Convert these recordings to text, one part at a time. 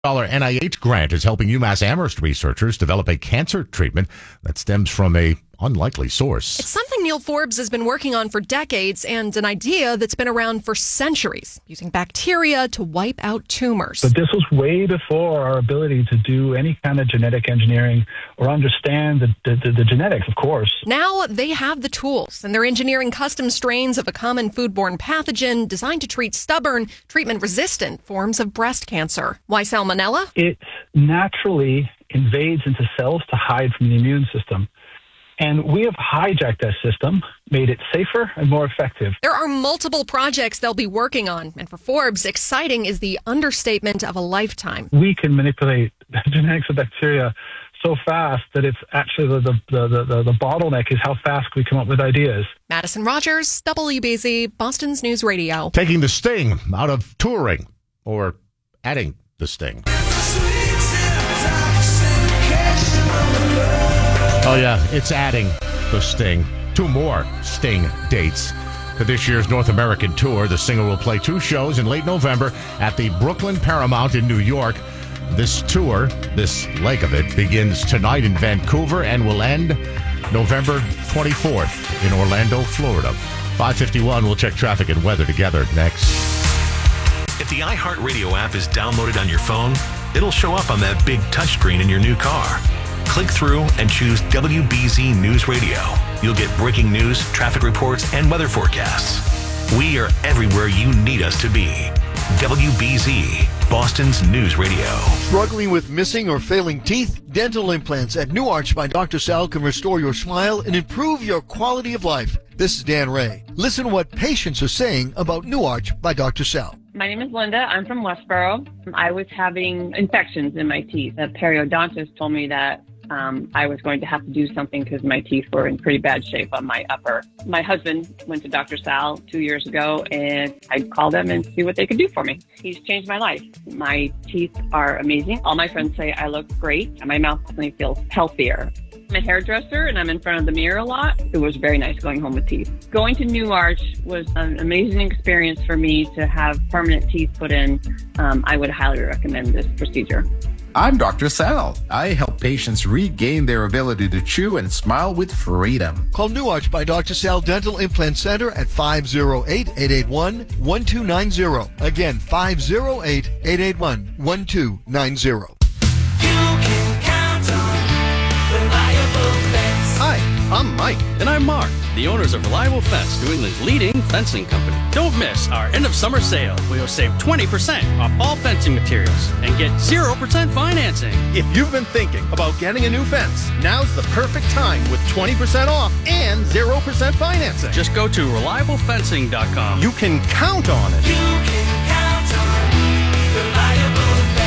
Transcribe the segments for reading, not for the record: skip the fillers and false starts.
NIH grant is helping UMass Amherst researchers develop a cancer treatment that stems from a unlikely source. It's something Neil Forbes has been working on for decades and an idea that's been around for centuries, using bacteria to wipe out tumors. But this was way before our ability to do any kind of genetic engineering or understand the genetics, of course. Now they have the tools, and they're engineering custom strains of a common foodborne pathogen designed to treat stubborn, treatment-resistant forms of breast cancer. Why salmonella? It naturally invades into cells to hide from the immune system. And we have hijacked that system, made it safer and more effective. There are multiple projects they'll be working on. And for Forbes, exciting is the understatement of a lifetime. We can manipulate the genetics of bacteria so fast that it's actually the bottleneck is how fast we come up with ideas. Madison Rogers, WBZ, Boston's News Radio. Taking the sting out of touring, or adding the sting. Oh, yeah, it's adding the sting. 2 more Sting dates to this year's North American tour. The singer will play 2 shows in late November at the Brooklyn Paramount in New York. This tour, this leg of it, begins tonight in Vancouver and will end November 24th in Orlando, Florida. 5:51, we'll check traffic and weather together next. If the iHeartRadio app is downloaded on your phone, it'll show up on that big touchscreen in your new car. Click through and choose WBZ News Radio. You'll get breaking news, traffic reports, and weather forecasts. We are everywhere you need us to be. WBZ, Boston's News Radio. Struggling with missing or failing teeth? Dental implants at New Arch by Dr. Sal can restore your smile and improve your quality of life. This is Dan Ray. Listen to what patients are saying about New Arch by Dr. Sal. My name is Linda. I'm from Westboro. I was having infections in my teeth. The periodontist told me that I was going to have to do something because my teeth were in pretty bad shape on my upper. My husband went to Dr. Sal 2 years ago, and I called him and see what they could do for me. He's changed my life. My teeth are amazing. All my friends say I look great, and my mouth definitely feels healthier. I'm a hairdresser, and I'm in front of the mirror a lot. It was very nice going home with teeth. Going to New Arch was an amazing experience for me to have permanent teeth put in. I would highly recommend this procedure. I'm Dr. Sal. I help patients regain their ability to chew and smile with freedom. Call New Arch by Dr. Sal Dental Implant Center at 508-881-1290. Again, 508-881-1290. Hi, I'm Mike. And I'm Mark, the owners of Reliable Fence, New England's leading fencing company. Don't miss our end of summer sale. We will save 20% off all fencing materials and get 0% financing. If you've been thinking about getting a new fence, now's the perfect time with 20% off and 0% financing. Just go to reliablefencing.com. You can count on it. You can count on Reliable Fence.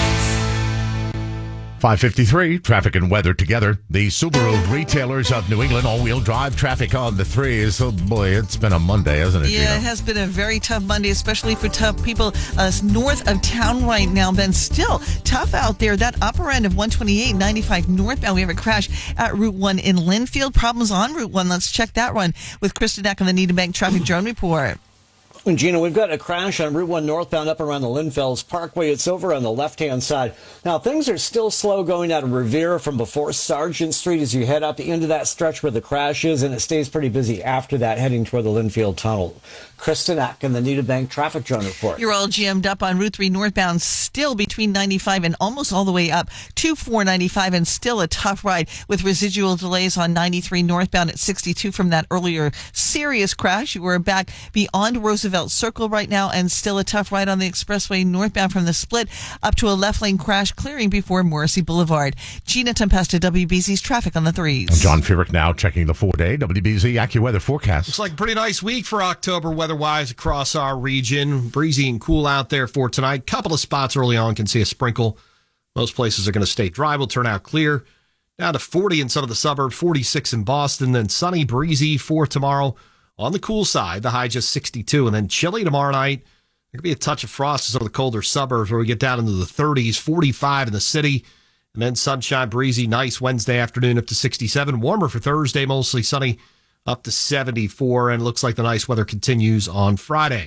5:53, traffic and weather together. The Subaru retailers of New England, all-wheel drive traffic on the 3s. Oh boy, it's been a Monday, hasn't it? Yeah, Gina? It has been a very tough Monday, especially for tough people north of town right now. Ben, still tough out there. That upper end of 128, 95 northbound. We have a crash at Route 1 in Linfield. Problems on Route 1. Let's check that one with Kristen Eck on the Needham Bank Traffic Drone Report. And Gina, we've got a crash on Route 1 northbound up around the Linfields Parkway. It's over on the left-hand side. Now, things are still slow going out of Revere from before Sargent Street as you head out the end of that stretch where the crash is, and it stays pretty busy after that, heading toward the Linfield Tunnel. Kristen Eck in the Needham Bank Traffic Drone Report. You're all jammed up on Route 3 northbound, still between 95 and almost all the way up to 495, and still a tough ride with residual delays on 93 northbound at 62 from that earlier serious crash. You were back beyond Roosevelt Circle right now, and still a tough ride on the expressway northbound from the split up to a left lane crash clearing before Morrissey Boulevard. Gina Tempesta, WBZ's traffic on the 3s. I'm John Feerick now checking the 4-day WBZ AccuWeather forecast. Looks like a pretty nice week for October weather-wise across our region. Breezy and cool out there for tonight. Couple of spots early on can see a sprinkle. Most places are going to stay dry. Will turn out clear. Down to 40 in some of the suburbs, 46 in Boston. Then sunny, breezy for tomorrow. On the cool side, the high just 62. And then chilly tomorrow night. There could be a touch of frost in some of the colder suburbs where we get down into the 30s, 45 in the city. And then sunshine, breezy, nice Wednesday afternoon up to 67. Warmer for Thursday, mostly sunny up to 74. And it looks like the nice weather continues on Friday.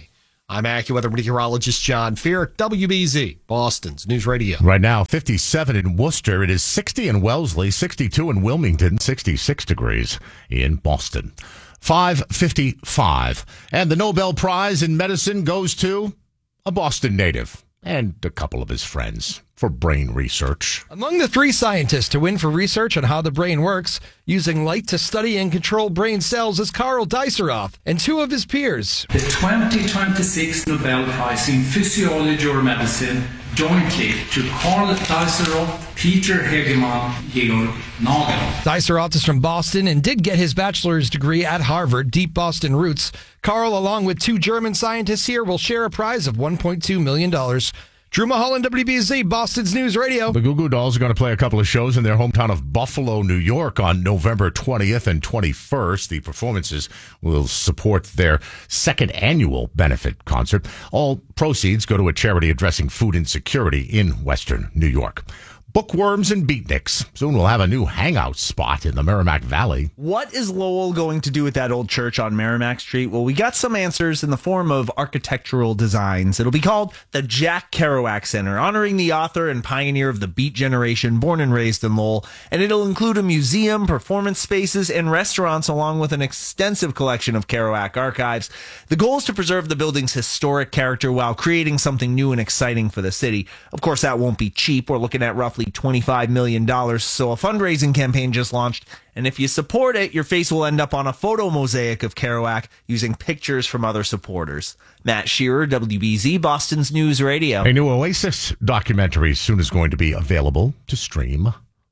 I'm AccuWeather meteorologist John Fear, WBZ, Boston's News Radio. Right now, 57 in Worcester. It is 60 in Wellesley, 62 in Wilmington, 66 degrees in Boston. 5:55. And the Nobel Prize in Medicine goes to a Boston native and a couple of his friends for brain research. Among the 3 scientists to win for research on how the brain works, using light to study and control brain cells, is Karl Diceroth and 2 of his peers. The 2026 Nobel Prize in Physiology or Medicine jointly to Karl Diceroth, Peter Hegemann, Georg Nagel. Diceroth is from Boston and did get his bachelor's degree at Harvard, deep Boston roots. Karl, along with 2 German scientists here, will share a prize of $1.2 million. Drew Mulholland, WBZ, Boston's News Radio. The Goo Goo Dolls are going to play a couple of shows in their hometown of Buffalo, New York on November 20th and 21st. The performances will support their 2nd annual benefit concert. All proceeds go to a charity addressing food insecurity in Western New York. Bookworms and beatniks. Soon we'll have a new hangout spot in the Merrimack Valley. What is Lowell going to do with that old church on Merrimack Street? Well, we got some answers in the form of architectural designs. It'll be called the Jack Kerouac Center, honoring the author and pioneer of the Beat generation, born and raised in Lowell. And it'll include a museum, performance spaces, and restaurants, along with an extensive collection of Kerouac archives. The goal is to preserve the building's historic character while creating something new and exciting for the city. Of course, that won't be cheap. We're looking at roughly $25 million. So a fundraising campaign just launched. And if you support it, your face will end up on a photo mosaic of Kerouac using pictures from other supporters. Matt Shearer, WBZ, Boston's News Radio. A new Oasis documentary soon is going to be available to stream.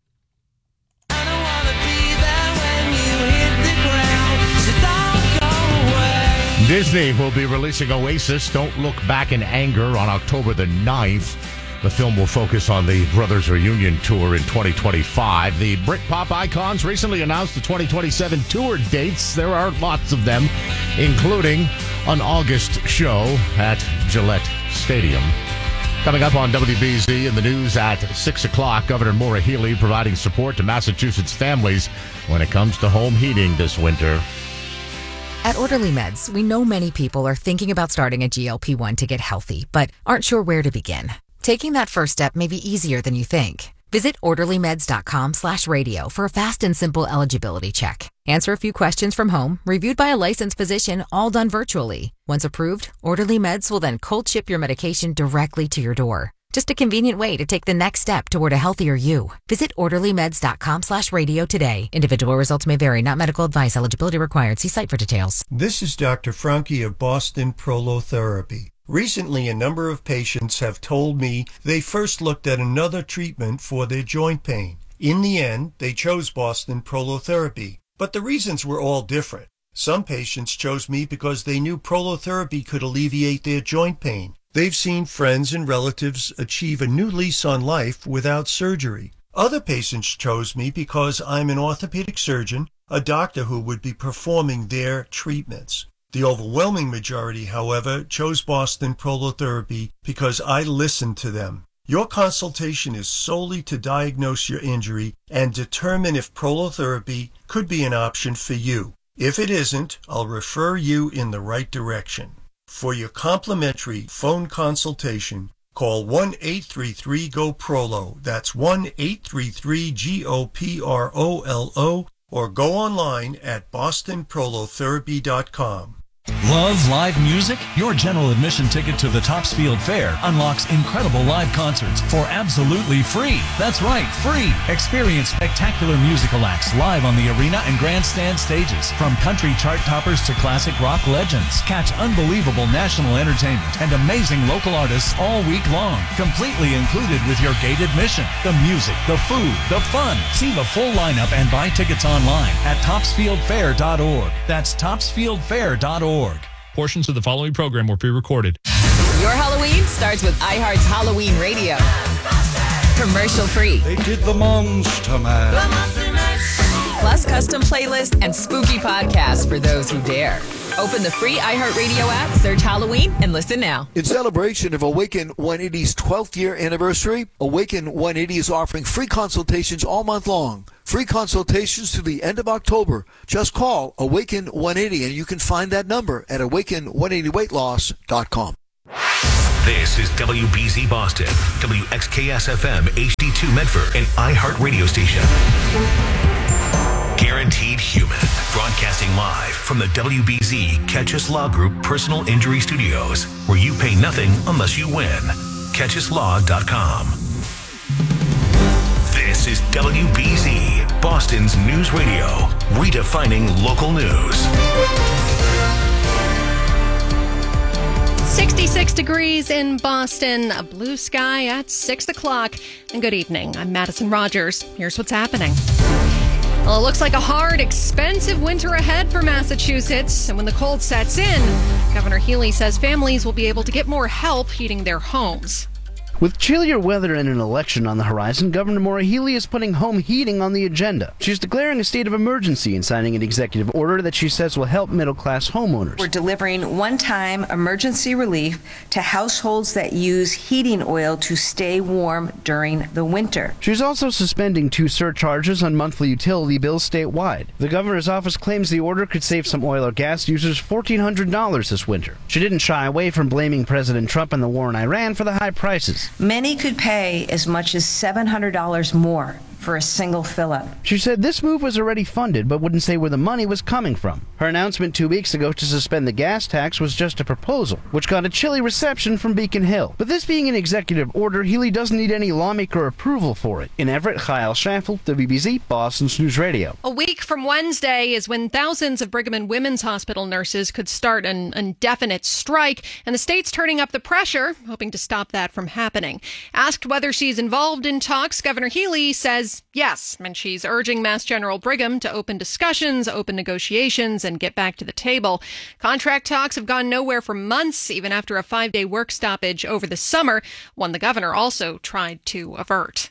Disney will be releasing Oasis, Don't Look Back in Anger, on October the 9th. The film will focus on the Brothers Reunion Tour in 2025. The Britpop icons recently announced the 2027 tour dates. There are lots of them, including an August show at Gillette Stadium. Coming up on WBZ in the news at 6 o'clock, Governor Maura Healey providing support to Massachusetts families when it comes to home heating this winter. At Orderly Meds, we know many people are thinking about starting a GLP-1 to get healthy, but aren't sure where to begin. Taking that first step may be easier than you think. Visit orderlymeds.com/radio for a fast and simple eligibility check. Answer a few questions from home, reviewed by a licensed physician, all done virtually. Once approved, Orderly Meds will then cold ship your medication directly to your door. Just a convenient way to take the next step toward a healthier you. Visit orderlymeds.com/radio today. Individual results may vary, not medical advice. Eligibility required. See site for details. This is Dr. Franke of Boston Prolotherapy. Recently, a number of patients have told me they first looked at another treatment for their joint pain. In the end, they chose Boston Prolotherapy, but the reasons were all different. Some patients chose me because they knew prolotherapy could alleviate their joint pain. They've seen friends and relatives achieve a new lease on life without surgery. Other patients chose me because I'm an orthopedic surgeon, a doctor who would be performing their treatments. The overwhelming majority, however, chose Boston Prolotherapy because I listened to them. Your consultation is solely to diagnose your injury and determine if prolotherapy could be an option for you. If it isn't, I'll refer you in the right direction. For your complimentary phone consultation, call 1-833-GO-PROLO. That's 1-833-GOPROLO, or go online at bostonprolotherapy.com. Love live music? Your general admission ticket to the Topsfield Fair unlocks incredible live concerts for absolutely free. That's right, free. Experience spectacular musical acts live on the arena and grandstand stages. From country chart toppers to classic rock legends. Catch unbelievable national entertainment and amazing local artists all week long. Completely included with your gate admission. The music, the food, the fun. See the full lineup and buy tickets online at topsfieldfair.org. That's topsfieldfair.org. Portions of the following program were pre-recorded. Your Halloween starts with iHeart's Halloween Radio. Commercial free. They did the Monster Mash. Plus custom playlist and spooky podcasts for those who dare. Open the free iHeartRadio app, search Halloween, and listen now. In celebration of Awaken 180's 12th year anniversary, Awaken 180 is offering free consultations all month long. Free consultations to the end of October. Just call Awaken 180 and you can find that number at awaken180weightloss.com. This is WBZ Boston, WXKS-FM, HD2 Medford, and iHeart Radio Station. Guaranteed Human, broadcasting live from the WBZ Catchus Law Group Personal Injury Studios, where you pay nothing unless you win. CatchusLaw.com. This is WBZ, Boston's news radio, redefining local news. 66 degrees in Boston, a blue sky at 6 o'clock. And good evening. I'm Madison Rogers. Here's what's happening. Well, it looks like a hard, expensive winter ahead for Massachusetts. And when the cold sets in, Governor Healy says families will be able to get more help heating their homes. With chillier weather and an election on the horizon, Governor Maura Healey is putting home heating on the agenda. She's declaring a state of emergency and signing an executive order that she says will help middle-class homeowners. We're delivering one-time emergency relief to households that use heating oil to stay warm during the winter. She's also suspending 2 surcharges on monthly utility bills statewide. The governor's office claims the order could save some oil or gas users $1,400 this winter. She didn't shy away from blaming President Trump and the war in Iran for the high prices. Many could pay as much as $700 more for a single fill-up. She said this move was already funded, but wouldn't say where the money was coming from. Her announcement 2 weeks ago to suspend the gas tax was just a proposal, which got a chilly reception from Beacon Hill. But this being an executive order, Healy doesn't need any lawmaker approval for it. In Everett, Kyle Schaffel, WBZ, Boston's News Radio. A week from Wednesday is when thousands of Brigham and Women's Hospital nurses could start an indefinite strike, and the state's turning up the pressure, hoping to stop that from happening. Asked whether she's involved in talks, Governor Healy says yes, and she's urging Mass General Brigham to open discussions, open negotiations, and get back to the table. Contract talks have gone nowhere for months, even after a 5-day work stoppage over the summer, one the governor also tried to avert.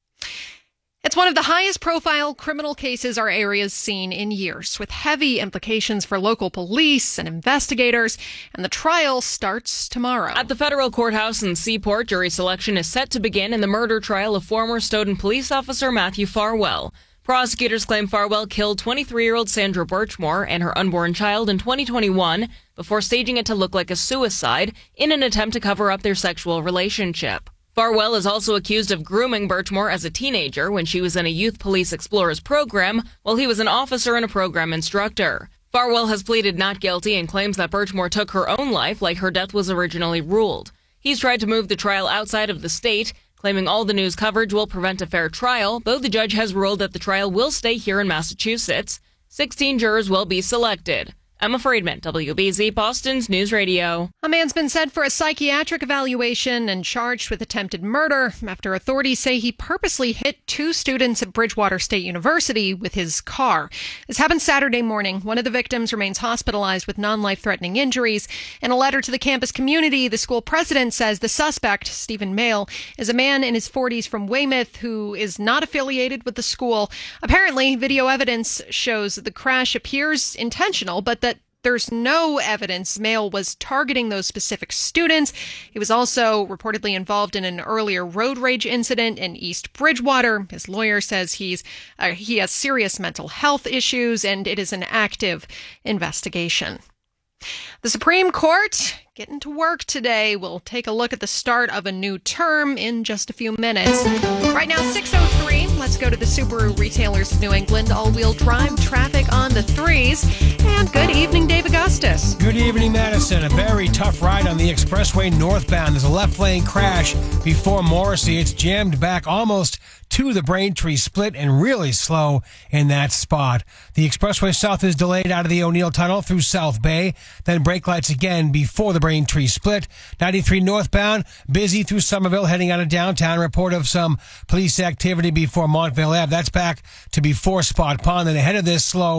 It's one of the highest profile criminal cases our area's seen in years, with heavy implications for local police and investigators, and the trial starts tomorrow. At the federal courthouse in Seaport, jury selection is set to begin in the murder trial of former Stoughton police officer Matthew Farwell. Prosecutors claim Farwell killed 23-year-old Sandra Birchmore and her unborn child in 2021 before staging it to look like a suicide in an attempt to cover up their sexual relationship. Farwell is also accused of grooming Birchmore as a teenager when she was in a Youth Police Explorers program while he was an officer and a program instructor. Farwell has pleaded not guilty and claims that Birchmore took her own life like her death was originally ruled. He's tried to move the trial outside of the state, claiming all the news coverage will prevent a fair trial, though the judge has ruled that the trial will stay here in Massachusetts. 16 jurors will be selected. Emma Friedman, WBZ, Boston's News Radio. A man's been sent for a psychiatric evaluation and charged with attempted murder after authorities say he purposely hit 2 students at Bridgewater State University with his car. This happened Saturday morning. One of the victims remains hospitalized with non-life-threatening injuries. In a letter to the campus community, the school president says the suspect, Stephen Mail, is a man in his 40s from Weymouth who is not affiliated with the school. Apparently, video evidence shows that the crash appears intentional, but that there's no evidence Mail was targeting those specific students. He was also reportedly involved in an earlier road rage incident in East Bridgewater. His lawyer says he has serious mental health issues, and it is an active investigation. The Supreme Court getting to work today. We'll take a look at the start of a new term in just a few minutes. Right now, 6:03. Let's go to the Subaru Retailers of New England. All-wheel drive traffic on the 3s. And good evening, Dave Augustus. Good evening, Madison. A very tough ride on the expressway northbound. There's a left lane crash before Morrissey. It's jammed back almost to the Braintree split and really slow in that spot. The expressway south is delayed out of the O'Neill Tunnel through South Bay. Then brake lights again before the Braintree split. 93 northbound, busy through Somerville, heading out of downtown. Report of some police activity before Montvale Ave. That's back to before Spot Pond. And ahead of this, slow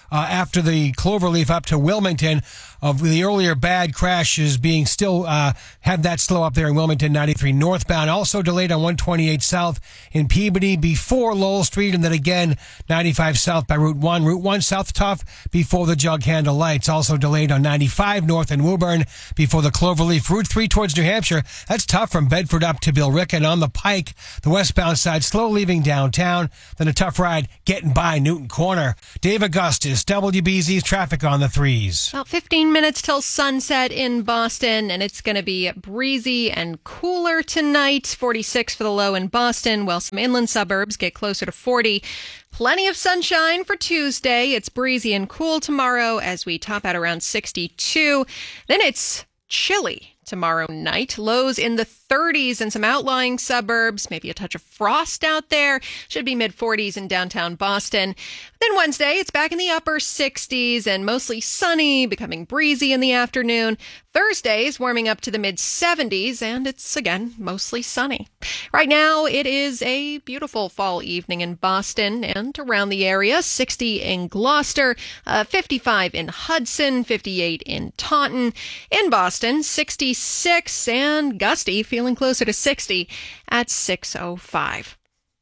after the Cloverleaf up to Wilmington. Of the earlier bad crashes being still had that slow up there in Wilmington 93 northbound. Also delayed on 128 south in Peabody before Lowell Street, and then again 95 south by Route 1. Route 1 south tough before the jug handle lights. Also delayed on 95 north in Woburn before the Cloverleaf. Route 3 towards New Hampshire. That's tough from Bedford up to Billerica. And on the Pike, the westbound side slow leaving downtown. Then a tough ride getting by Newton Corner. Dave Augustus, WBZ's traffic on the 3s. About 15 minutes till sunset in Boston, and it's going to be breezy and cooler tonight. 46 for the low in Boston, while some inland suburbs get closer to 40. Plenty of sunshine for Tuesday. It's breezy and cool tomorrow as we top out around 62. Then it's chilly tomorrow night. Lows in the 30s in some outlying suburbs. Maybe a touch of frost out there. Should be mid-40s in downtown Boston. Then Wednesday, it's back in the upper 60s and mostly sunny, becoming breezy in the afternoon. Thursday's warming up to the mid-70s, and it's, again, mostly sunny. Right now, it is a beautiful fall evening in Boston and around the area. 60 in Gloucester, 55 in Hudson, 58 in Taunton. In Boston, 66 and gusty, feeling closer to 60 at 6:05.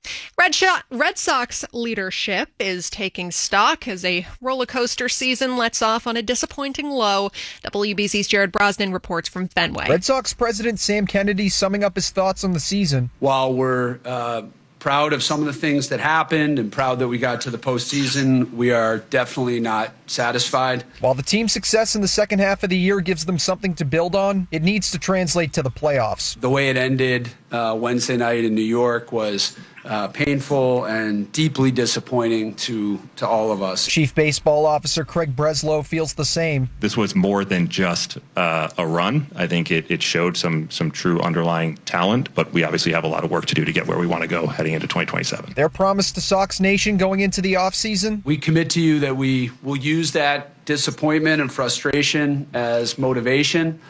Red Sox leadership is taking stock as a roller coaster season lets off on a disappointing low. WBZ's Jared Brosnan reports from Fenway. Red Sox president Sam Kennedy summing up his thoughts on the season. While we're proud of some of the things that happened and proud that we got to the postseason, we are definitely not satisfied. While the team's success in the second half of the year gives them something to build on, it needs to translate to the playoffs. The way it ended Wednesday night in New York was painful and deeply disappointing to all of us. Chief Baseball Officer Craig Breslow feels the same. This was more than just a run. I think it showed some true underlying talent, but we obviously have a lot of work to do to get where we want to go heading into 2027. Their promise to Sox Nation going into the offseason? We commit to you that we will use that disappointment and frustration as motivation,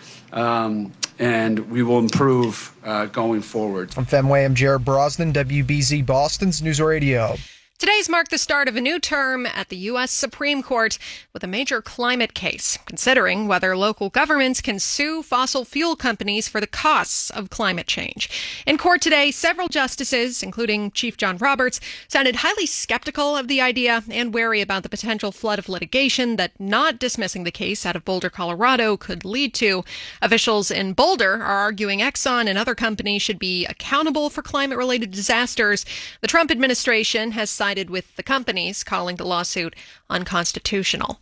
and we will improve going forward. From Fenway, I'm Jared Brosnan, WBZ Boston's News Radio. Today's marked the start of a new term at the U.S. Supreme Court with a major climate case, considering whether local governments can sue fossil fuel companies for the costs of climate change. In court today, several justices, including Chief John Roberts, sounded highly skeptical of the idea and wary about the potential flood of litigation that not dismissing the case out of Boulder, Colorado could lead to. Officials in Boulder are arguing Exxon and other companies should be accountable for climate-related disasters. The Trump administration has sided with the companies, calling the lawsuit unconstitutional.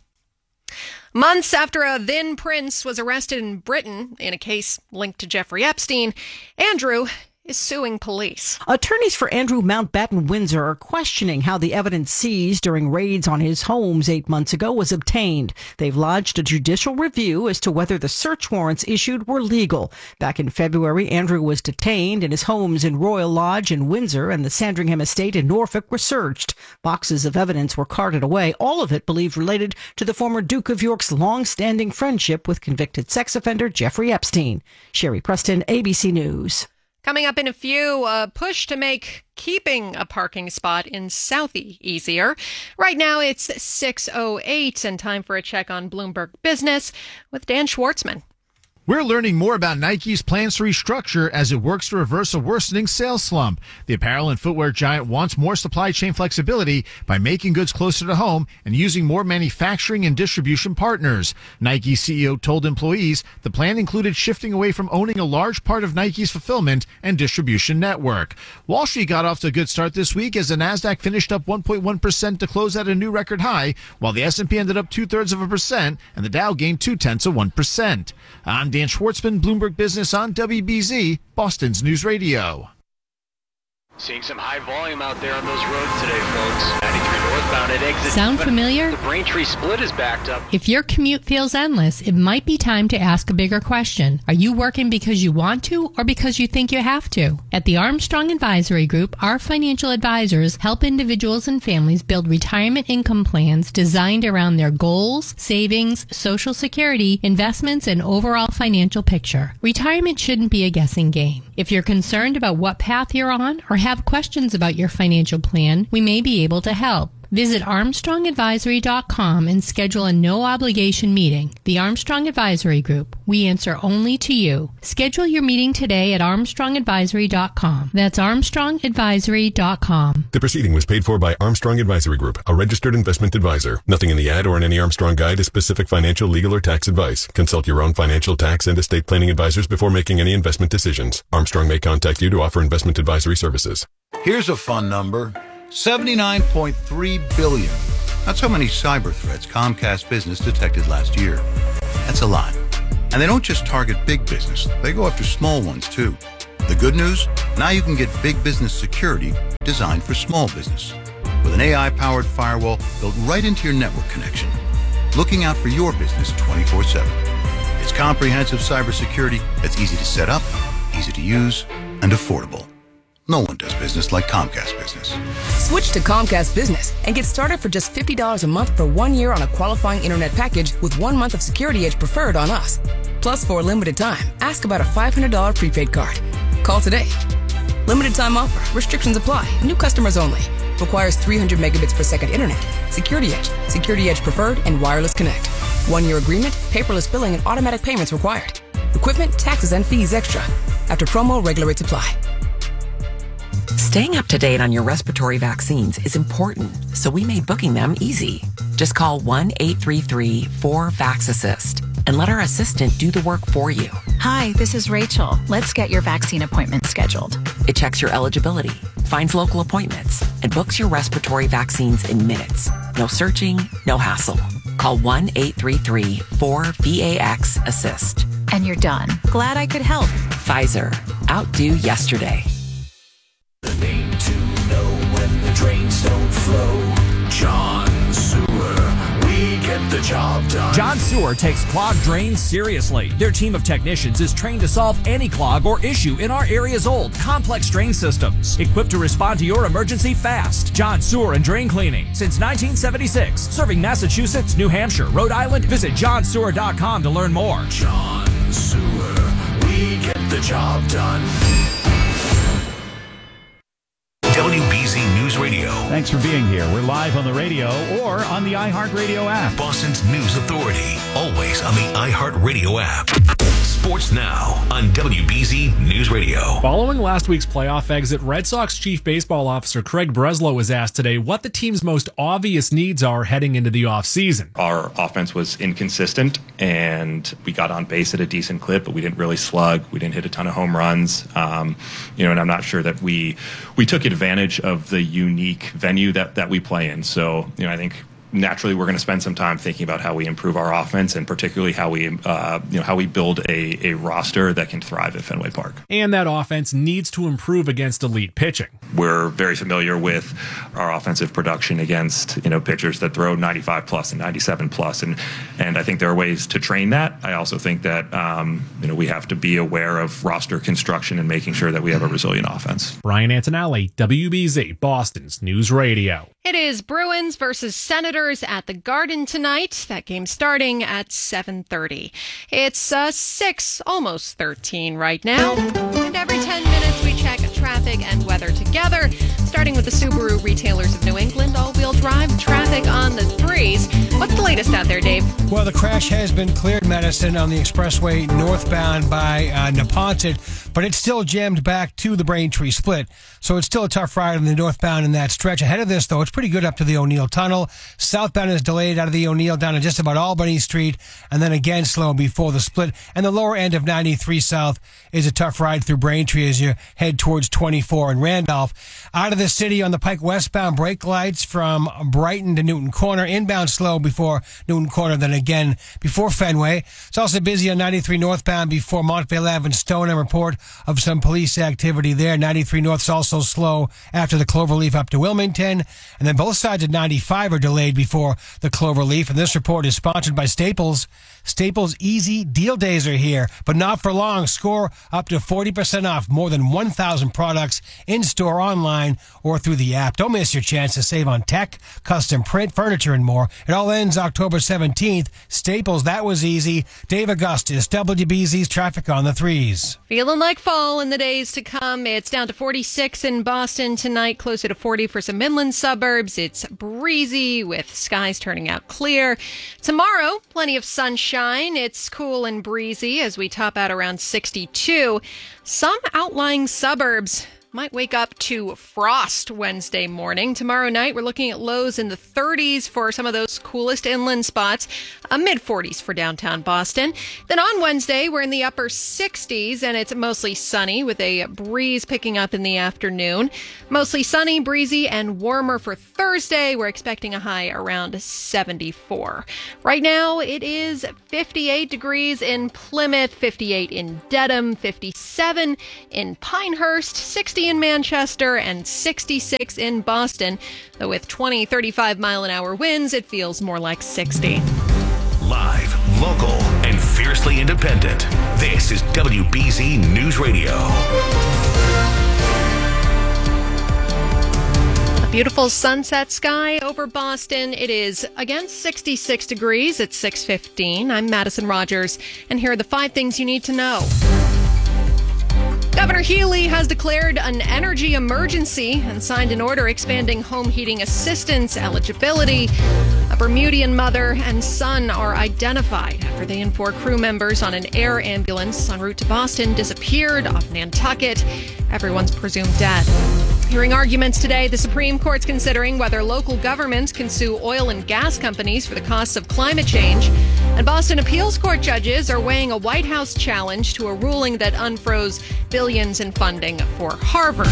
Months after a then prince was arrested in Britain in a case linked to Jeffrey Epstein, Andrew is suing police. Attorneys for Andrew Mountbatten Windsor are questioning how the evidence seized during raids on his homes 8 months ago was obtained. They've lodged a judicial review as to whether the search warrants issued were legal. Back in February, Andrew was detained and his homes in Royal Lodge in Windsor and the Sandringham estate in Norfolk were searched. Boxes of evidence were carted away, all of it believed related to the former Duke of York's long-standing friendship with convicted sex offender Jeffrey Epstein. Sherry Preston, ABC News. Coming up in a few, a push to make keeping a parking spot in Southie easier. Right now, it's 6:08 and time for a check on Bloomberg Business with Dan Schwartzman. We're learning more about Nike's plans to restructure as it works to reverse a worsening sales slump. The apparel and footwear giant wants more supply chain flexibility by making goods closer to home and using more manufacturing and distribution partners. Nike CEO told employees the plan included shifting away from owning a large part of Nike's fulfillment and distribution network. Wall Street got off to a good start this week as the Nasdaq finished up 1.1% to close at a new record high, while the S&P ended up 0.2% and the Dow gained 0.2%. I'm Dan Schwartzman, Bloomberg Business on WBZ, Boston's News Radio. Seeing some high volume out there on those roads today, folks. 93 northbound at exit. Sound familiar? The Braintree split is backed up. If your commute feels endless, it might be time to ask a bigger question. Are you working because you want to or because you think you have to? At the Armstrong Advisory Group, our financial advisors help individuals and families build retirement income plans designed around their goals, savings, Social Security, investments, and overall financial picture. Retirement shouldn't be a guessing game. If you're concerned about what path you're on or have questions about your financial plan, we may be able to help. Visit ArmstrongAdvisory.com and schedule a no-obligation meeting. The Armstrong Advisory Group. We answer only to you. Schedule your meeting today at ArmstrongAdvisory.com. That's ArmstrongAdvisory.com. The proceeding was paid for by Armstrong Advisory Group, a registered investment advisor. Nothing in the ad or in any Armstrong guide is specific financial, legal, or tax advice. Consult your own financial, tax, and estate planning advisors before making any investment decisions. Armstrong may contact you to offer investment advisory services. Here's a fun number. 79.3 billion. That's how many cyber threats Comcast Business detected last year. That's a lot. And they don't just target big business. They go after small ones, too. The good news? Now you can get big business security designed for small business. With an AI-powered firewall built right into your network connection. Looking out for your business 24/7. It's comprehensive cybersecurity that's easy to set up, easy to use, and affordable. No one does business like Comcast Business. Switch to Comcast Business and get started for just $50 a month for 1 year on a qualifying internet package with 1 month of Security Edge Preferred on us. Plus, for a limited time, ask about a $500 prepaid card. Call today. Limited time offer. Restrictions apply. New customers only. Requires 300 megabits per second internet. Security Edge, Security Edge Preferred, and Wireless Connect. 1 year agreement, paperless billing, and automatic payments required. Equipment, taxes, and fees extra. After promo, regular rates apply. Staying up to date on your respiratory vaccines is important, so we made booking them easy. Just call 1-833-4VAX-ASSIST and let our assistant do the work for you. Hi, this is Rachel. Let's get your vaccine appointment scheduled. It checks your eligibility, finds local appointments, and books your respiratory vaccines in minutes. No searching, no hassle. Call 1-833-4VAX-ASSIST. And you're done. Glad I could help. Pfizer. Outdo yesterday. The name to know when the drains don't flow. John Sewer. We get the job done. John Sewer takes clogged drains seriously. Their team of technicians is trained to solve any clog or issue in our area's old, complex drain systems. Equipped to respond to your emergency fast. John Sewer and Drain Cleaning. Since 1976. Serving Massachusetts, New Hampshire, Rhode Island. Visit johnsewer.com to learn more. John Sewer. We get the job done. WBZ News Radio. Thanks for being here. We're live on the radio or on the iHeartRadio app. Boston's News Authority. Always on the iHeartRadio app. Sports Now on WBZ News Radio. Following last week's playoff exit, Red Sox Chief Baseball Officer Craig Breslow was asked today what the team's most obvious needs are heading into the offseason. Our offense was inconsistent, and we got on base at a decent clip, but we didn't really slug. We didn't hit a ton of home runs. And I'm not sure that we took advantage of the unique venue that we play in. So, I think naturally we're going to spend some time thinking about how we improve our offense, and particularly how we build a roster that can thrive at Fenway Park. And that offense needs to improve against elite pitching. We're very familiar with our offensive production against pitchers that throw 95 plus and 97 plus, and I think there are ways to train that. I also think that we have to be aware of roster construction and making sure that we have a resilient offense. Brian Antonelli, WBZ, Boston's News Radio. It is Bruins versus Senators at the Garden tonight. That game starting at 7:30. It's 6, almost 13 right now. And every 10 minutes we check traffic and weather together. Starting with the Subaru Retailers of New England all-wheel drive traffic on the 3s. What's the latest out there, Dave? Well, the crash has been cleared, Madison, on the expressway northbound by Neponset, but it's still jammed back to the Braintree split. So it's still a tough ride on the northbound in that stretch. Ahead of this, though, it's pretty good up to the O'Neill Tunnel. Southbound is delayed out of the O'Neill down to just about Albany Street, and then again slow before the split. And the lower end of 93 South is a tough ride through Braintree as you head towards 24 and Randolph. Out of the city on the Pike westbound, brake lights from Brighton to Newton Corner. Inbound slow before Newton Corner, then again before Fenway. It's also busy on 93 northbound before Montvale Ave and Stoneham. Report of some police activity there. 93 north's also slow after the Cloverleaf up to Wilmington. And then both sides of 95 are delayed before the Cloverleaf. And this report is sponsored by Staples. Staples Easy Deal Days are here, but not for long. Score up to 40% off more than 1,000 products in-store, online, or through the app. Don't miss your chance to save on tech, custom print, furniture, and more. It all ends October 17th. 11th. Staples, that was easy. Dave Augustus, WBZ's traffic on the 3s. Feeling like fall in the days to come. It's down to 46 in Boston tonight, closer to 40 for some inland suburbs. It's breezy with skies turning out clear. Tomorrow, plenty of sunshine. It's cool and breezy as we top out around 62. Some outlying suburbs might wake up to frost Wednesday morning. Tomorrow night, we're looking at lows in the 30s for some of those coolest inland spots, mid-40s for downtown Boston. Then on Wednesday, we're in the upper 60s, and it's mostly sunny with a breeze picking up in the afternoon. Mostly sunny, breezy, and warmer for Thursday. We're expecting a high around 74. Right now, it is 58 degrees in Plymouth, 58 in Dedham, 57 in Pinehurst, 60 in Manchester, and 66 in Boston. Though with 20, 35-mile-an-hour winds, it feels more like 60. Live, local, and fiercely independent. This is WBZ News Radio. A beautiful sunset sky over Boston. It is, again, 66 degrees at 6:15. I'm Madison Rogers, and here are the 5 things you need to know. Governor Healy has declared an energy emergency and signed an order expanding home heating assistance eligibility. A Bermudian mother and son are identified after they and 4 crew members on an air ambulance en route to Boston disappeared off Nantucket. Everyone's presumed dead. Hearing arguments today, the Supreme Court's considering whether local governments can sue oil and gas companies for the costs of climate change. And Boston appeals court judges are weighing a White House challenge to a ruling that unfroze billions in funding for Harvard.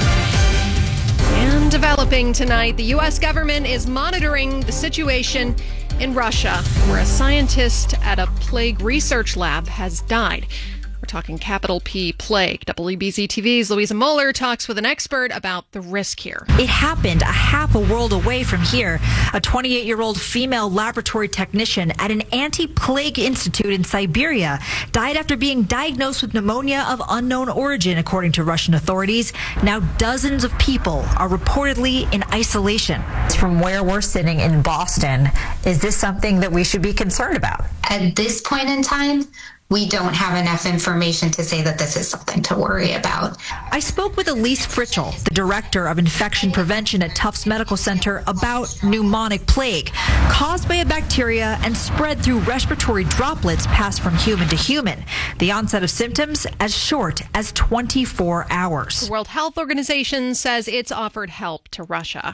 And developing tonight, the U.S. government is monitoring the situation in Russia, where a scientist at a plague research lab has died. We're talking capital P plague. WBZ TV's Louisa Moeller talks with an expert about the risk here. It happened a half a world away from here. A 28-year-old female laboratory technician at an anti-plague institute in Siberia died after being diagnosed with pneumonia of unknown origin, according to Russian authorities. Now dozens of people are reportedly in isolation. From where we're sitting in Boston, is this something that we should be concerned about? At this point in time, we don't have enough information to say that this is something to worry about. I spoke with Elise Fritchell, the director of infection prevention at Tufts Medical Center, about pneumonic plague, caused by a bacteria and spread through respiratory droplets passed from human to human. The onset of symptoms as short as 24 hours. The World Health Organization says it's offered help to Russia.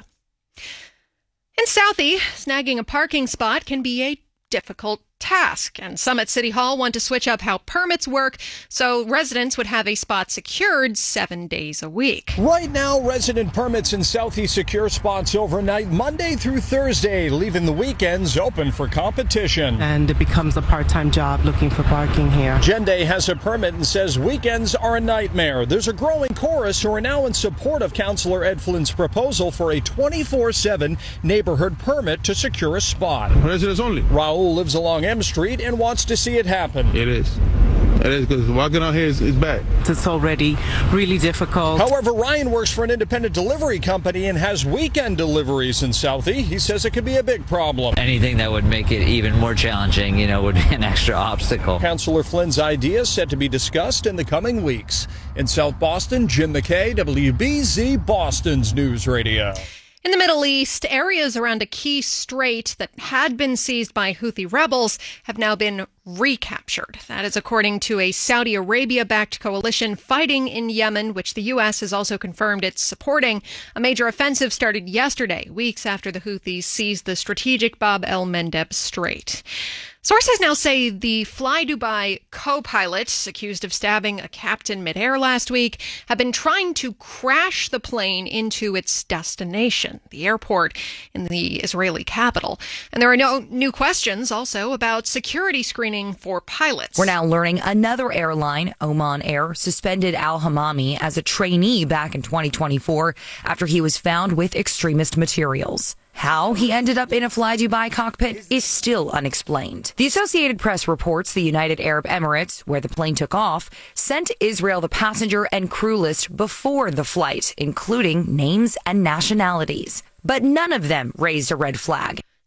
In Southie, snagging a parking spot can be a difficult task, and some at City Hall want to switch up how permits work so residents would have a spot secured 7 days a week. Right now, resident permits in Southie secure spots overnight Monday through Thursday, leaving the weekends open for competition. And it becomes a part-time job looking for parking here. Jende has a permit and says weekends are a nightmare. There's a growing chorus who are now in support of Councillor Ed Flynn's proposal for a 24/7 neighborhood permit to secure a spot. Residents only. Raul lives along M Street and wants to see it happen. It is because walking out here is bad. It's already really difficult. However, Ryan works for an independent delivery company and has weekend deliveries in Southie. He says it could be a big problem. Anything that would make it even more challenging, would be an extra obstacle. Councillor Flynn's idea is set to be discussed in the coming weeks. In South Boston, Jim McKay, WBZ Boston's News Radio. In the Middle East, areas around a key strait that had been seized by Houthi rebels have now been recaptured. That is according to a Saudi Arabia-backed coalition fighting in Yemen, which the U.S. has also confirmed it's supporting. A major offensive started yesterday, weeks after the Houthis seized the strategic Bab el-Mandeb Strait. Sources now say the Fly Dubai co-pilot, accused of stabbing a captain midair last week, have been trying to crash the plane into its destination, the airport in the Israeli capital. And there are no new questions also about security screening for pilots. We're now learning another airline, Oman Air, suspended Al-Hamami as a trainee back in 2024 after he was found with extremist materials. How he ended up in a Fly Dubai cockpit is still unexplained. The Associated Press reports the United Arab Emirates, where the plane took off, sent Israel the passenger and crew list before the flight, including names and nationalities. But none of them raised a red flag.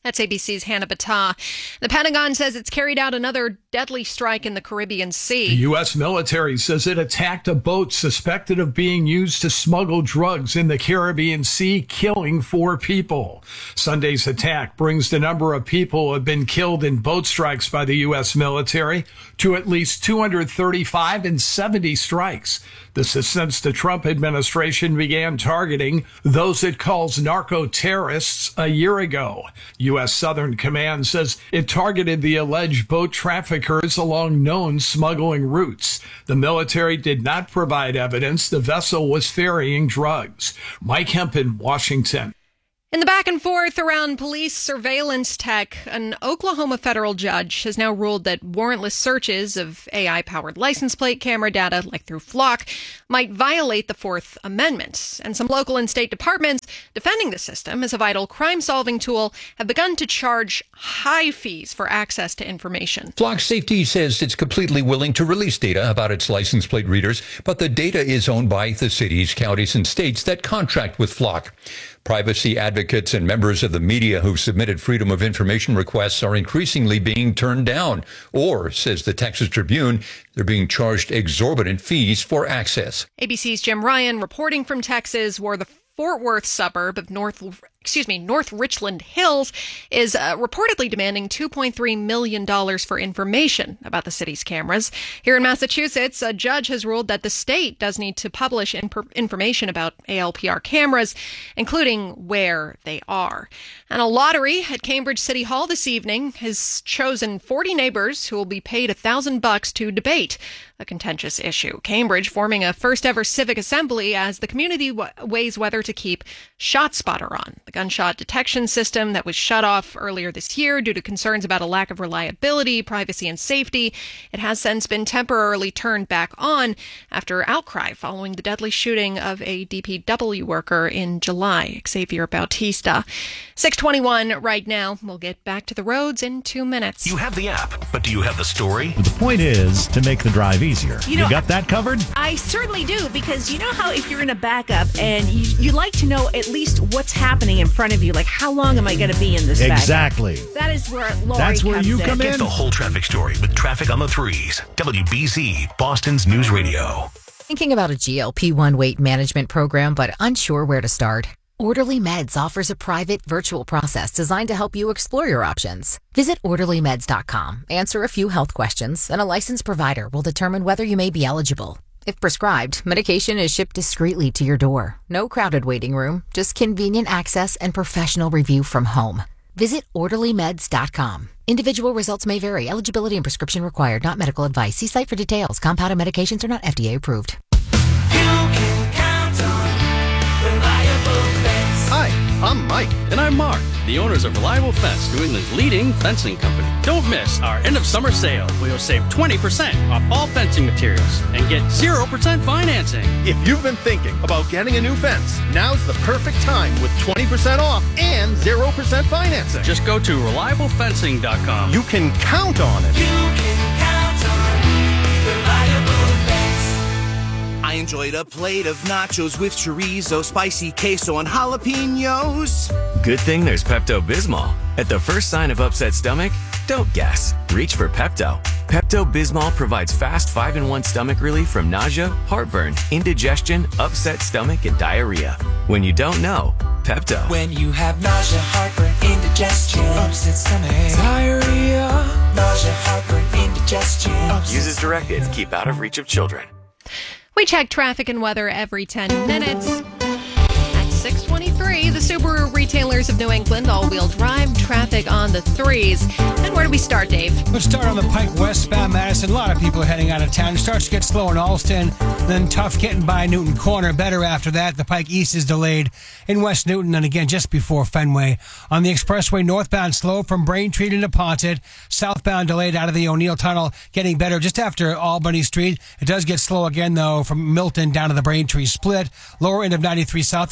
That's ABC's Hannah Battah. The Pentagon says it's carried out another deadly strike in the Caribbean Sea. The U.S. military says it attacked a boat suspected of being used to smuggle drugs in the Caribbean Sea, killing 4 people. Sunday's attack brings the number of people who have been killed in boat strikes by the U.S. military to at least 235 and 70 strikes. This is since the Trump administration began targeting those it calls narco-terrorists a year ago. U.S. Southern Command says it targeted the alleged boat traffickers along known smuggling routes. The military did not provide evidence the vessel was ferrying drugs. Mike Hempen, Washington. In the back and forth around police surveillance tech, an Oklahoma federal judge has now ruled that warrantless searches of AI-powered license plate camera data, like through Flock, might violate the Fourth Amendment. And some local and state departments defending the system as a vital crime-solving tool have begun to charge high fees for access to information. Flock Safety says it's completely willing to release data about its license plate readers, but the data is owned by the cities, counties, and states that contract with Flock. Privacy advocates and members of the media who've submitted Freedom of Information requests are increasingly being turned down, or, says the Texas Tribune, they're being charged exorbitant fees for access. ABC's Jim Ryan reporting from Texas, where the Fort Worth suburb of North Richland Hills is reportedly demanding $2.3 million for information about the city's cameras. Here in Massachusetts, a judge has ruled that the state does need to publish information about ALPR cameras, including where they are. And a lottery at Cambridge City Hall this evening has chosen 40 neighbors who will be paid $1,000 to debate a contentious issue. Cambridge forming a first-ever civic assembly as the community weighs whether to keep ShotSpotter on, the gunshot detection system that was shut off earlier this year due to concerns about a lack of reliability, privacy, and safety. It has since been temporarily turned back on after outcry following the deadly shooting of a DPW worker in July, Xavier Bautista. 6:21 right now. We'll get back to the roads in 2 minutes. You have the app, but do you have the story? The point is to make the drive easier. You got that covered? I certainly do, because you know how if you're in a backup and you like to know at least what's happening in front of you, like how long am I going to be in this Exactly. backup? That is where Lori That's where comes you in. come in. Get the whole traffic story with Traffic on the Threes. WBZ, Boston's News Radio. Thinking about a GLP-1 weight management program, but unsure where to start? Orderly Meds offers a private virtual process designed to help you explore your options. Visit orderlymeds.com, answer a few health questions, and a licensed provider will determine whether you may be eligible. If prescribed, medication is shipped discreetly to your door. No crowded waiting room, just convenient access and professional review from home. Visit orderlymeds.com. Individual results may vary. Eligibility and prescription required, not medical advice. See site for details. Compounded medications are not FDA approved. Hi, I'm Mike. And I'm Mark, the owners of Reliable Fence, New England's leading fencing company. Don't miss our end of summer sale, where you'll save 20% off all fencing materials and get 0% financing. If you've been thinking about getting a new fence, now's the perfect time with 20% off and 0% financing. Just go to reliablefencing.com. You can count on it. You can count on Reliable Fence. I enjoyed a plate of nachos with chorizo, spicy queso, and jalapenos. Good thing there's Pepto-Bismol. At the first sign of upset stomach, don't guess. Reach for Pepto. Pepto-Bismol provides fast 5-in-1 stomach relief from nausea, heartburn, indigestion, upset stomach, and diarrhea. When you don't know, Pepto. When you have nausea, heartburn, indigestion, upset stomach, diarrhea, nausea, heartburn, indigestion. Use as directed. Keep out of reach of children. We check traffic and weather every 10 minutes. At 6:23, the Subaru retailers of New England all-wheel drive traffic on the threes. And where do we start, Dave? Let's start on the Pike westbound Madison. A lot of people are heading out of town. It starts to get slow in Alston, then tough getting by Newton Corner. Better after that. The Pike East is delayed in West Newton, and again just before Fenway. On the expressway, northbound slow from Braintree to Neponset. Southbound delayed out of the O'Neill Tunnel, getting better just after Albany Street. It does get slow again, though, from Milton down to the Braintree split. Lower end of 93 South is tough in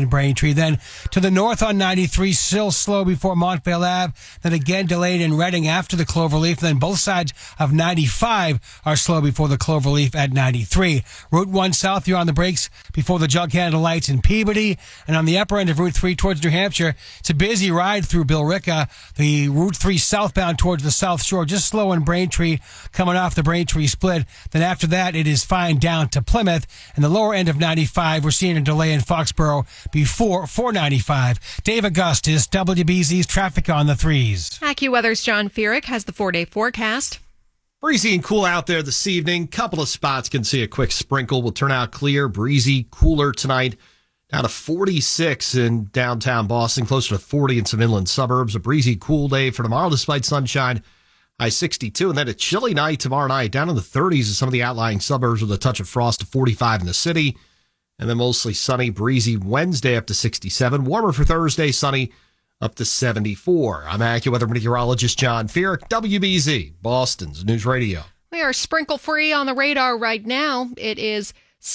in Braintree. Then to the north on 93, still slow before Montvale Ave. Then again delayed in Reading after the Cloverleaf. Then both sides of 95 are slow before the Cloverleaf at 93. Route 1 south, you're on the brakes before the Jug Handle lights in Peabody. And on the upper end of Route 3 towards New Hampshire, it's a busy ride through Billerica. The Route 3 southbound towards the South Shore, just slow in Braintree, coming off the Braintree split. Then after that, it is fine down to Plymouth. And the lower end of 95, we're seeing a delay in Foxborough before 495. Dave Augustus, WBZ's traffic on the 3s. AccuWeather's John Feerick has the 4-day forecast. Breezy and cool out there this evening. Couple of spots can see a quick sprinkle. Will turn out clear, breezy, cooler tonight. Down to 46 in downtown Boston, closer to 40 in some inland suburbs. A breezy, cool day for tomorrow despite sunshine. High 62, and then a chilly night tomorrow night, down in the 30s in some of the outlying suburbs with a touch of frost to 45 in the city. And then mostly sunny, breezy Wednesday up to 67. Warmer for Thursday, sunny up to 74. I'm AccuWeather meteorologist John Feerick, WBZ, Boston's News Radio. We are sprinkle-free on the radar right now. It is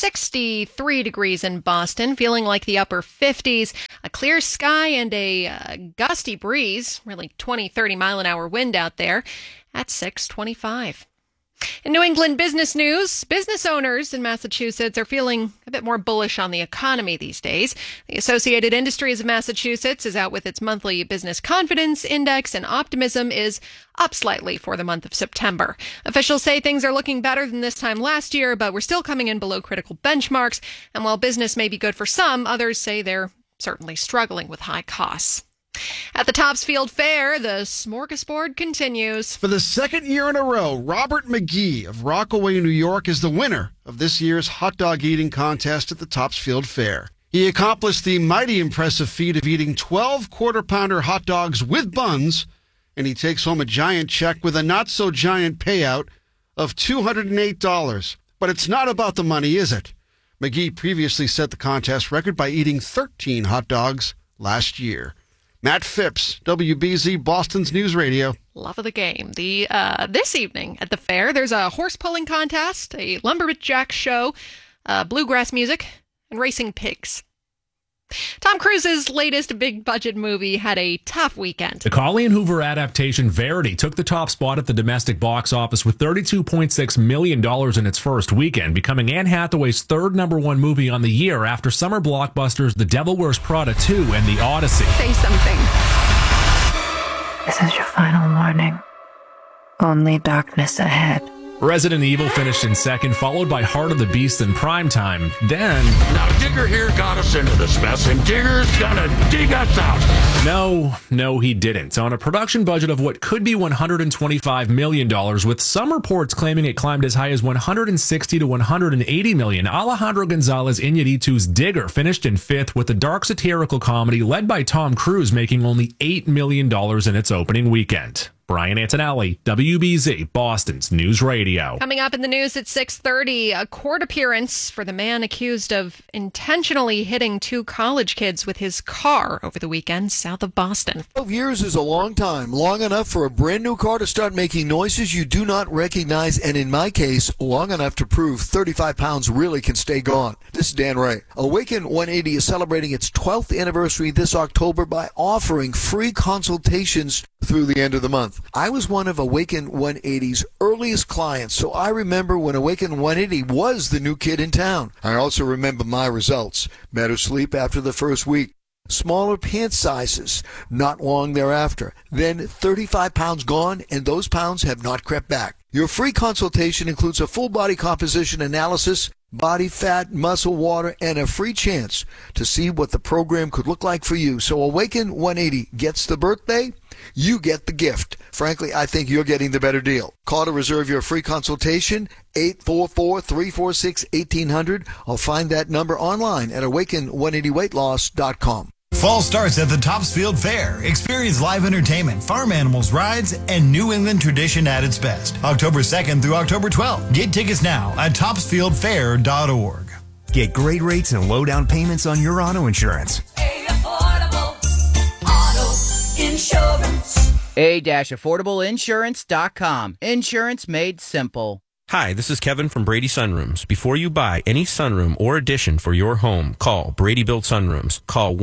63 degrees in Boston, feeling like the upper 50s. A clear sky and a gusty breeze, really 20, 30 mile an hour wind out there at 6:25. In New England business news, business owners in Massachusetts are feeling a bit more bullish on the economy these days. The Associated Industries of Massachusetts is out with its monthly business confidence index, and optimism is up slightly for the month of September. Officials say things are looking better than this time last year, but we're still coming in below critical benchmarks. And while business may be good for some, others say they're certainly struggling with high costs. At the Topsfield Fair, the smorgasbord continues. For the second year in a row, Robert McGee of Rockaway, New York, is the winner of this year's hot dog eating contest at the Topsfield Fair. He accomplished the mighty impressive feat of eating 12 quarter-pounder hot dogs with buns, and he takes home a giant check with a not-so-giant payout of $208. But it's not about the money, is it? McGee previously set the contest record by eating 13 hot dogs last year. Matt Phipps, WBZ, Boston's News Radio. Love of the game. This evening at the fair, there's a horse pulling contest, a lumberjack show, bluegrass music, and racing pigs. Tom Cruise's latest big-budget movie had a tough weekend. The Colleen Hoover adaptation Verity took the top spot at the domestic box office with $32.6 million in its first weekend, becoming Anne Hathaway's third #1 movie on the year after summer blockbusters The Devil Wears Prada 2 and The Odyssey. Say something. This is your final warning. Only darkness ahead. Resident Evil finished in second, followed by Heart of the Beast in primetime. Then... Now Digger here got us into this mess, and Digger's gonna dig us out. No, he didn't. On a production budget of what could be $125 million, with some reports claiming it climbed as high as $160 to $180 million, Alejandro González Iñárritu's Digger finished in fifth, with the dark satirical comedy led by Tom Cruise making only $8 million in its opening weekend. Brian Antonelli, WBZ, Boston's News Radio. Coming up in the news at 6:30, a court appearance for the man accused of intentionally hitting 2 college kids with his car over the weekend south of Boston. 12 years is a long time, long enough for a brand new car to start making noises you do not recognize, and in my case, long enough to prove 35 pounds really can stay gone. This is Dan Ray. Awaken 180 is celebrating its 12th anniversary this October by offering free consultations through the end of the month. I was one of Awaken 180's earliest clients, so I remember when Awaken 180 was the new kid in town. I also remember my results. Better sleep after the first week. Smaller pant sizes not long thereafter. Then 35 pounds gone, and those pounds have not crept back. Your free consultation includes a full body composition analysis, body fat, muscle, water, and a free chance to see what the program could look like for you. So Awaken 180 gets the birthday, you get the gift. Frankly, I think you're getting the better deal. Call to reserve your free consultation, 844-346-1800. I'll find that number online at awaken180weightloss.com. Fall starts at the Topsfield Fair. Experience live entertainment, farm animals, rides, and New England tradition at its best. October 2nd through October 12th. Get tickets now at topsfieldfair.org. Get great rates and low down payments on your auto insurance. Affordable Auto Insurance. A-affordableinsurance.com. Insurance made simple. Hi, this is Kevin from Brady Sunrooms. Before you buy any sunroom or addition for your home, call Brady Built Sunrooms. Call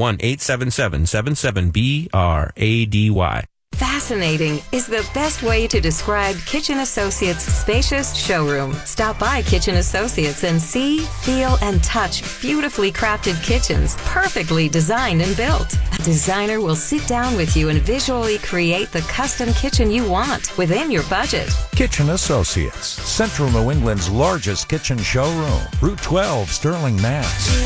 1-877-77-BRADY. Fascinating is the best way to describe Kitchen Associates' spacious showroom. Stop by Kitchen Associates and see, feel, and touch beautifully crafted kitchens, perfectly designed and built. A designer will sit down with you and visually create the custom kitchen you want within your budget. Kitchen Associates, Central New England's largest kitchen showroom. Route 12, Sterling, Mass.